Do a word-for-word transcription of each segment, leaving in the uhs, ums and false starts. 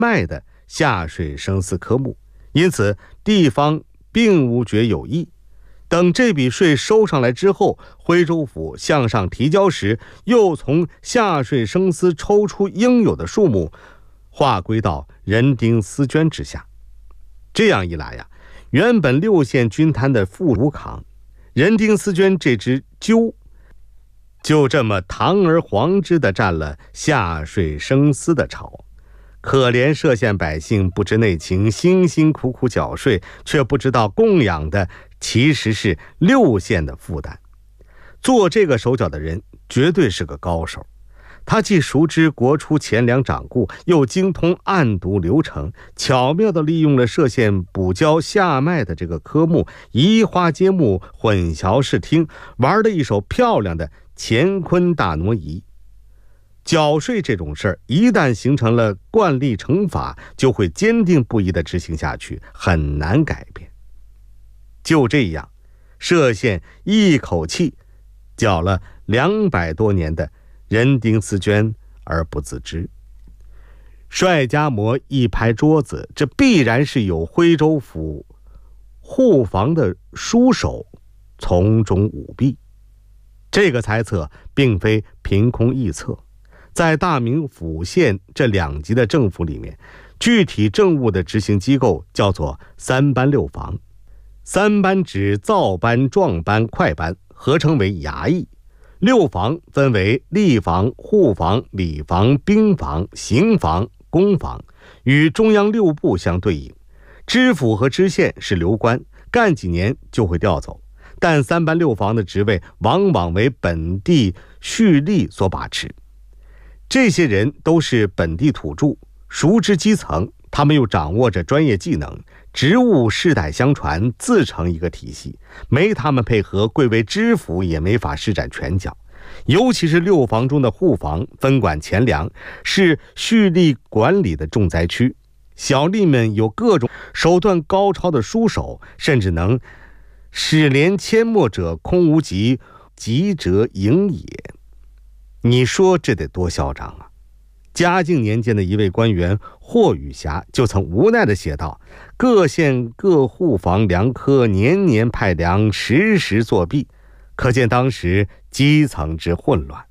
卖的下水生丝科目，因此地方并无觉有异。等这笔税收上来之后，徽州府向上提交时，又从下税生丝抽出应有的数目，划归到人丁丝绢之下。这样一来呀，原本六县均摊的富五扛，人丁丝绢这只鸠，就这么堂而皇之地占了下税生丝的巢。可怜歙县百姓不知内情，辛辛苦苦缴税，却不知道供养的其实是六县的负担。做这个手脚的人绝对是个高手，他既熟知国初钱粮掌故，又精通案牍流程，巧妙地利用了歙县补交下卖的这个科目，移花接木，混淆视听，玩了一手漂亮的乾坤大挪移。缴税这种事儿，一旦形成了惯例惩罚，就会坚定不移地执行下去，很难改变。就这样，歙县一口气缴了两百多年的人丁丝绢而不自知。帅家模一拍桌子，这必然是有徽州府护房的书手从中舞弊。这个猜测并非凭空臆测，在大名府县这两级的政府里面，具体政务的执行机构叫做三班六房。三班指造班、壮班、快班，合称为衙役。六房分为吏房、户房、礼房、兵房、刑房、公房，与中央六部相对应。知府和知县是流官，干几年就会调走，但三班六房的职位往往为本地蓄吏所把持。这些人都是本地土著，熟知基层，他们又掌握着专业技能，职务世代相传，自成一个体系，没他们配合，贵为知府也没法施展拳脚。尤其是六房中的户房，分管钱粮，是蓄吏管理的重灾区。小吏们有各种手段高超的书手，甚至能使连阡陌者空无极，急者盈也。你说这得多嚣张啊！嘉靖年间的一位官员霍雨霞就曾无奈地写道：各县各户房粮科年年派粮，时时作弊，可见当时基层之混乱。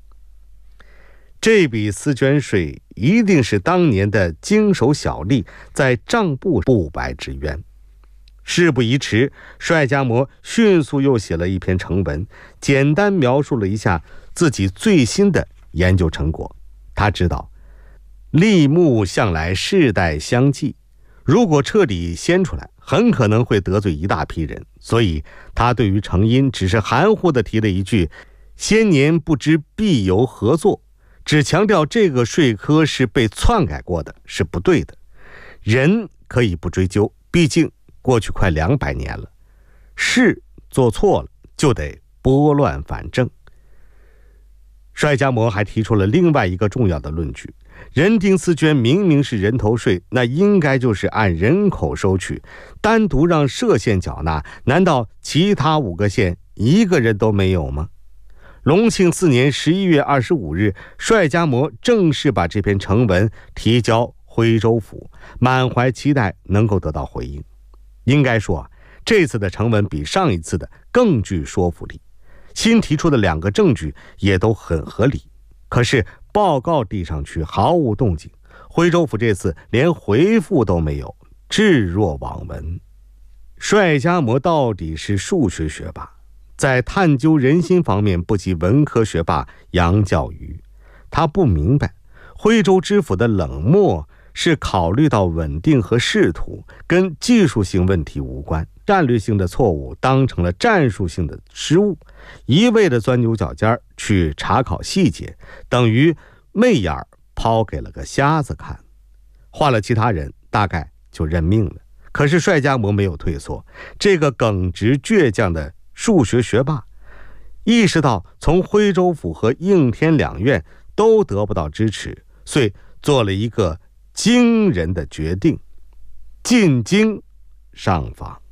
这笔丝绢税一定是当年的经手小吏在账簿不白之冤。事不宜迟，帅家模迅速又写了一篇成文，简单描述了一下自己最新的研究成果。他知道吏目向来世代相继，如果彻底掀出来，很可能会得罪一大批人，所以他对于成因只是含糊地提了一句先年不知必由何作，只强调这个税科是被篡改过的，是不对的。人可以不追究，毕竟过去快两百年了，事做错了就得拨乱反正。帅家模还提出了另外一个重要的论据：人丁丝绢明明是人头税，那应该就是按人口收取，单独让歙县缴纳，难道其他五个县一个人都没有吗？隆庆四年十一月二十五日，帅家模正式把这篇成文提交徽州府，满怀期待能够得到回应。应该说，这次的成文比上一次的更具说服力，新提出的两个证据也都很合理。可是报告递上去毫无动静，徽州府这次连回复都没有，置若罔闻。帅家模到底是数学学霸，在探究人心方面不及文科学霸杨教瑜。他不明白徽州知府的冷漠是考虑到稳定和仕途，跟技术性问题无关，战略性的错误当成了战术性的失误，一味的钻牛角尖去查考细节，等于媚眼抛给了个瞎子看。换了其他人大概就认命了，可是帅家模没有退缩，这个耿直倔强的数学学霸意识到从徽州府和应天两院都得不到支持，遂做了一个惊人的决定：进京上访。